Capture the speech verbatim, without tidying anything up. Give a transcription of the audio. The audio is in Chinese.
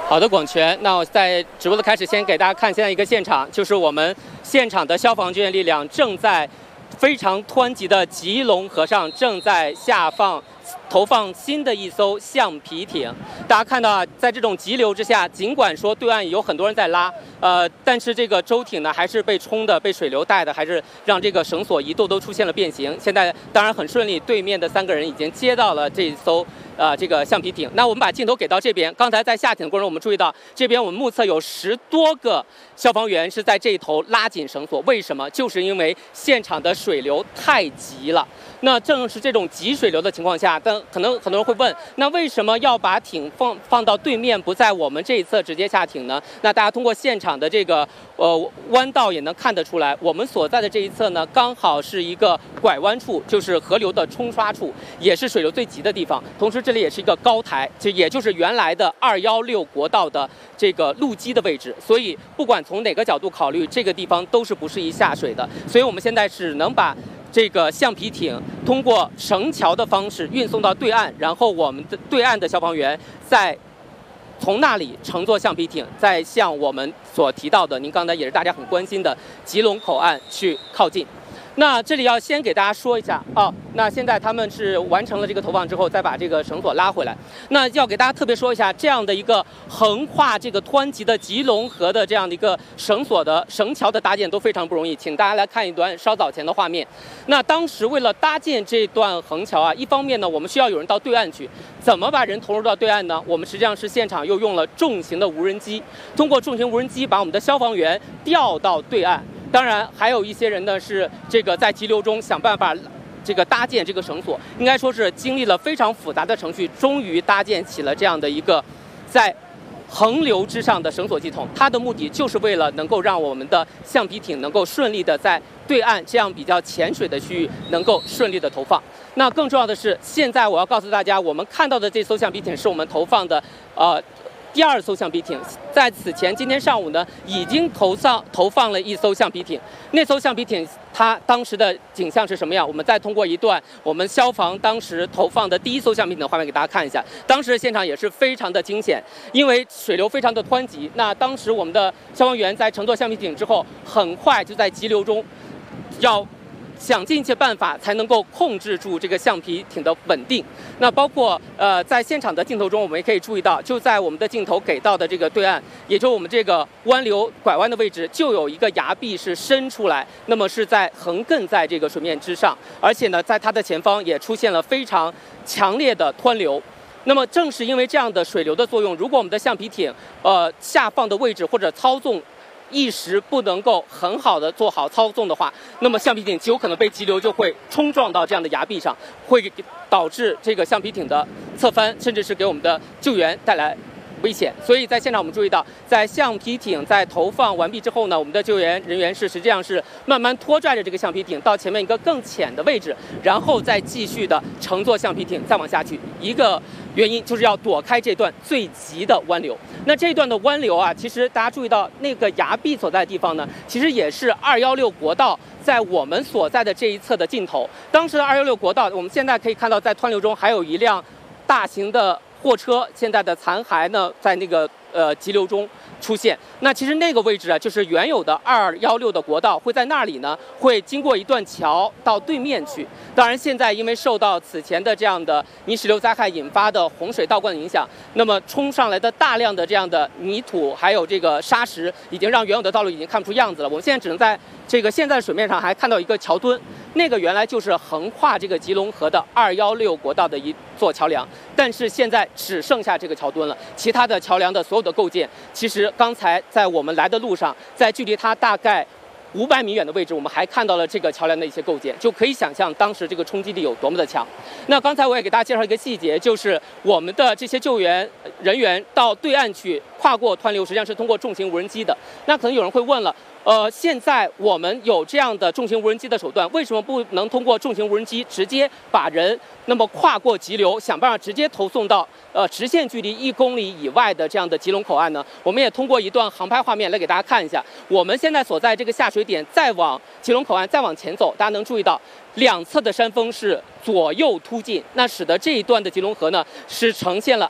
好的，广泉。那我在直播的开始，先给大家看现在一个现场，就是我们现场的消防救援力量正在非常湍急的吉隆河上正在下放。 投放新的一艘橡皮艇，大家看到啊，在这种急流之下，尽管说对岸有很多人在拉，呃，但是这个舟艇呢还是被冲的、被水流带的，还是让这个绳索一度都出现了变形。现在当然很顺利，对面的三个人已经接到了这艘呃这个橡皮艇。那我们把镜头给到这边，刚才在下艇的过程中，我们注意到这边我们目测有十多个消防员是在这一头拉紧绳索，为什么？就是因为现场的水流太急了。 那正是这种急水流的情况下，但可能很多人会问，那为什么要把艇放放到对面，不在我们这一侧直接下艇呢？那大家通过现场的这个呃弯道也能看得出来，我们所在的这一侧呢，刚好是一个拐弯处，就是河流的冲刷处，也是水流最急的地方。同时，这里也是一个高台，就也就是原来的二幺六国道的这个路基的位置。所以，不管从哪个角度考虑，这个地方都是不适宜下水的。所以我们现在只能把 这个橡皮艇通过绳桥的方式运送到对岸，然后我们的对岸的消防员再从那里乘坐橡皮艇，再向我们所提到的，您刚才也是大家很关心的吉隆口岸去靠近。 那这里要先给大家说一下哦，那现在他们是完成了这个投放之后，再把这个绳索拉回来。那要给大家特别说一下，这样的一个横跨这个湍急的吉隆河的这样的一个绳索的绳桥的搭建都非常不容易，请大家来看一段稍早前的画面。那当时为了搭建这段横桥啊，一方面呢，我们需要有人到对岸去，怎么把人投入到对岸呢？我们实际上是现场又用了重型的无人机，通过重型无人机把我们的消防员调到对岸。 当然，还有一些人呢是这个在急流中想办法，这个搭建这个绳索，应该说是经历了非常复杂的程序，终于搭建起了这样的一个在横流之上的绳索系统。它的目的就是为了能够让我们的橡皮艇能够顺利的在对岸这样比较浅水的区域能够顺利的投放。那更重要的是，现在我要告诉大家，我们看到的这艘橡皮艇是我们投放的，呃。 第二艘橡皮艇，在此前今天上午呢，已经投放投放了一艘橡皮艇。那艘橡皮艇它当时的景象是什么样？我们再通过一段我们消防当时投放的第一艘橡皮艇的画面给大家看一下。当时现场也是非常的惊险，因为水流非常的湍急。那当时我们的消防员在乘坐橡皮艇之后，很快就在急流中要 想尽一切办法才能够控制住这个橡皮艇的稳定。那包括呃，在现场的镜头中，我们也可以注意到，就在我们的镜头给到的这个对岸，也就是我们这个弯流拐弯的位置，就有一个崖壁是伸出来，那么是在横亘在这个水面之上，而且呢，在它的前方也出现了非常强烈的湍流。 那么正是因为这样的水流的作用，如果我们的橡皮艇呃下放的位置或者操纵 一时不能够很好的做好操纵的话，那么橡皮艇极有可能被急流就会冲撞到这样的崖壁上，会导致这个橡皮艇的侧翻，甚至是给我们的救援带来 危险，所以在现场我们注意到，在橡皮艇在投放完毕之后呢，我们的救援人员是实际上是慢慢拖拽着这个橡皮艇到前面一个更浅的位置，然后再继续的乘坐橡皮艇再往下去。一个原因就是要躲开这段最急的弯流。那这段的弯流啊，其实大家注意到那个崖壁所在的地方呢，其实也是二幺六国道在我们所在的这一侧的尽头。当时的二幺六国道，我们现在可以看到在湍流中还有一辆大型的 货车现在的残骸呢，在那个呃急流中出现。那其实那个位置啊，就是原有的二幺六的国道，会在那里呢，会经过一段桥到对面去。当然，现在因为受到此前的这样的泥石流灾害引发的洪水倒灌的影响，那么冲上来的大量的这样的泥土还有这个沙石，已经让原有的道路已经看不出样子了。我们现在只能在这个现在的水面上还看到一个桥墩。 那个原来就是横跨这个吉隆河的二幺六国道的一座桥梁，但是现在只剩下这个桥墩了，其他的桥梁的所有的构件，其实刚才在我们来的路上，在距离它大概 五百米远的位置，我们还看到了这个桥梁的一些构件，就可以想象当时这个冲击力有多么的强。那刚才我也给大家介绍一个细节，就是我们的这些救援人员到对岸去跨过湍流，实际上是通过重型无人机的。那可能有人会问了，呃，现在我们有这样的重型无人机的手段，为什么不能通过重型无人机直接把人那么跨过急流，想办法直接投送到呃直线距离一公里以外的这样的吉隆口岸呢？我们也通过一段航拍画面来给大家看一下，我们现在所在这个下水点，再往吉隆口岸再往前走，大家能注意到两侧的山峰是左右突进，那使得这一段的吉隆河呢是呈现了